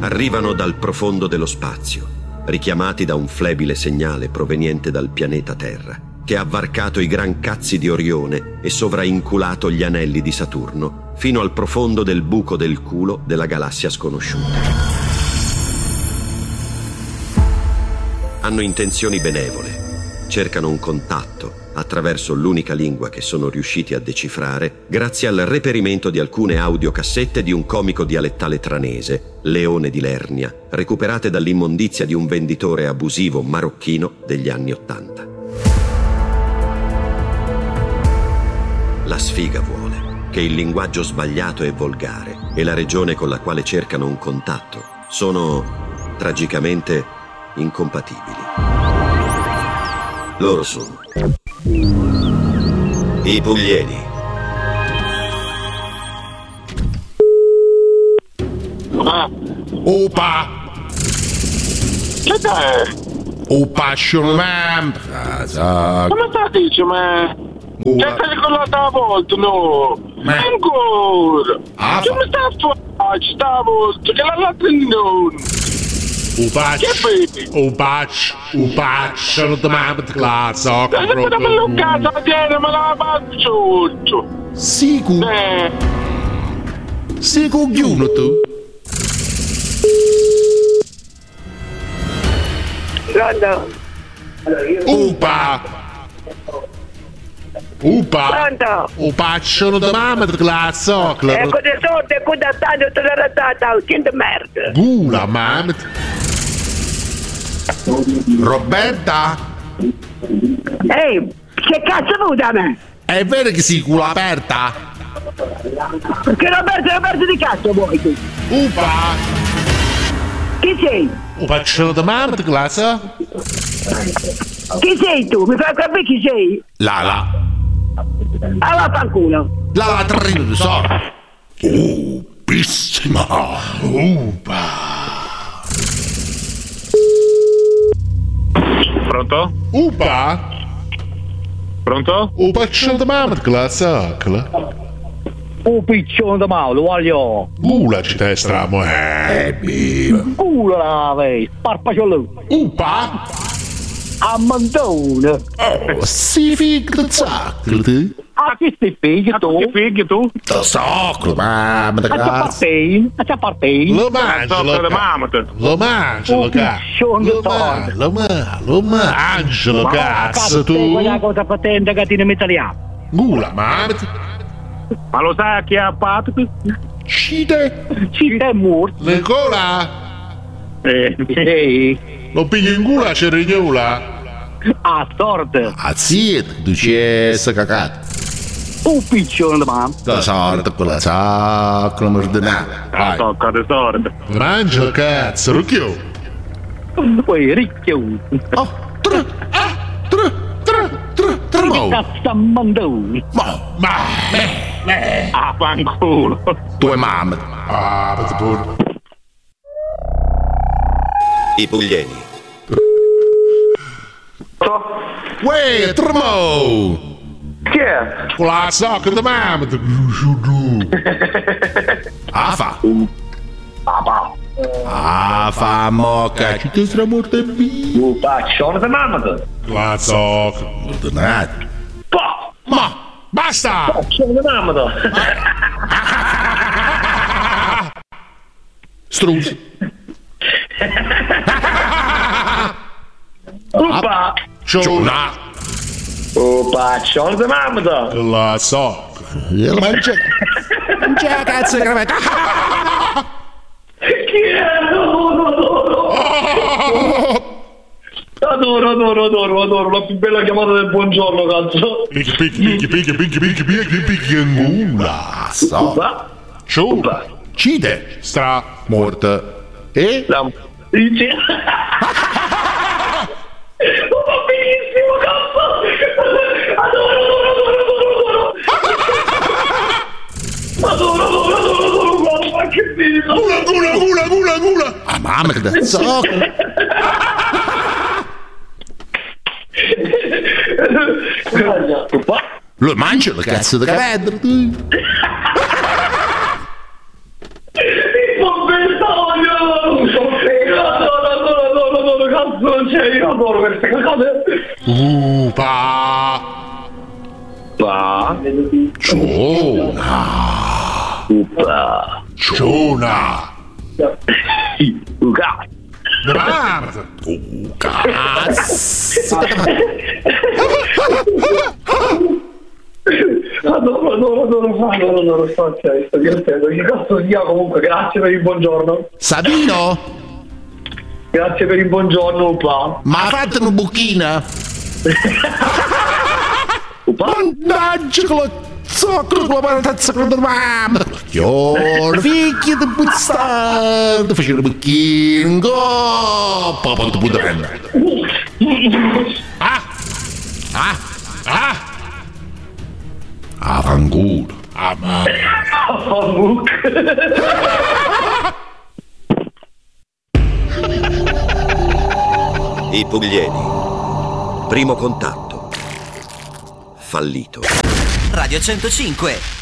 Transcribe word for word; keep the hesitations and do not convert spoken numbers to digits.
arrivano dal profondo dello spazio, richiamati da un flebile segnale proveniente dal pianeta Terra, che ha varcato i gran cazzi di Orione e sovrainculato gli anelli di Saturno fino al profondo del buco del culo della galassia sconosciuta. Hanno intenzioni benevole, cercano un contatto attraverso l'unica lingua che sono riusciti a decifrare grazie al reperimento di alcune audiocassette di un comico dialettale tranese, Leone di Lernia, recuperate dall'immondizia di un venditore abusivo marocchino degli anni Ottanta. La sfiga vuole che il linguaggio sbagliato e volgare e la regione con la quale cercano un contatto sono tragicamente incompatibili. Loro sono i Puglieni. Opa! Che è? Opa, sciolmam! Come sta dice, ma? Che stai colata a volta, no? Ma- Ancora! Ah, Che fa- mi sta a fare stavolta? Che la latte non! Opa! Che bevi? Opa! Opa! Sono domani di classe. E se mi dammi un cazzo a tiene, me la faccio tutto! Sicuro? Eh! Sicuro chiuno tu? Pronto? Opa! Opa! Pronto? Opa! Sono domani di classe. Ecco di sorte, ecco da tanto te l'ho ratata, che di merda. Gula, mamma. Roberta? Ehi, che cazzo vuoi da me? È vero che si culo aperta? Che Roberto, Roberto di cazzo vuoi tu? Upa! Chi sei? Opa, sono domani di classe? Chi sei tu? Mi fai capire chi sei? La la. Allora fanculo. La latrina di so. Oh, pissima. Upa. Pronto? Upa? Pronto? Upa, sono domani di classe? Un piccione da mano, lo voglio. Gula ci testramo, eh. Culo la vei, sparpaciolo. Upa? A mandone. Oh, si figa di sacco, tu? A chi stai figli tu? Che figli tu? Da sacco, mamma, da A c'è cazzo. partei? A c'è partei? Lo mangio, Sto lo per cazzo. mamma te! Lo mangio, lo Un cazzo. piccione Lo di mangio, lo mangio, lo mangio, lo cazzo, tu. Quella cosa patente che tiene in italiano. Gula, mamma. Ma lo sai chi ha fatto? Cide. Ci sei morto. Nicola. Eh, Sì. Lo piglio in gula, c'è rignola. A sorte. Ah, sì, tu c'è sta cacata. Un piccione da mano. Da sorte, quella sacca, mordinata. ah, Vai. tocca di sorte! Mangia, cazzo, rucchio. Poi ricchio. Oh, tre, ah, tre, tre, tre, tre, mo. Cazzo a mandone. Mo, ma, me, me. Ah, fanculo! Tua mamma. Ah, ma pure. I Puglieni. Uè, tremo. Chi è? Con la sacca di mamma. Ah, fa. Ah, fa, mocca. Ci ti sarà morte via. Un piccione da mano. La sacca. Ordinata. Ma, basta. Piccione da mano. Struzzi. Upa. Ciona. Upa, piccione da mano. La sacca. Mangia. Mangia, cazzo di gravetta. Chi è? Adoro, adoro, adoro, adoro, la più bella chiamata del buongiorno, cazzo. Picchi, picchi, picchi, picchi, picchi, picchi, picchi, picchi, angula. So. Upa. Ciupa. Cide. Stra. Morta. E? La... Dici? Oh, va benissimo, cazzo! Adoro, adoro, adoro, adoro, adoro! Adoro, adoro, adoro, adoro, guarda che bello! Gula, gula, gula, gula, gula. Ah, mamma, che da sacca. Upa! Lo mangia, la cazzo di cavedra, tu. Il povertoio! sei, io adoro queste cose. Upa. Pa. Ciona. Upa. Ciona. Uga. Guarda. Uh, cazzo. Adoro, adoro, adoro farlo, adoro, adoro, sto sto divertendo. Che cazzo sia comunque, grazie per il buongiorno. Sabino? Grazie per il buongiorno, Upa. Ma ha fatto una buchina? Mannaggia con la zoccola, con la paratazza, con la mamma. Io, figlia di buzzata, facevo una buchina, go, papà di puttana. Ah, ah, ah. Ah, fanculo. Ah, ma. I Pugliesi. Primo contatto. Fallito. Radio centocinque.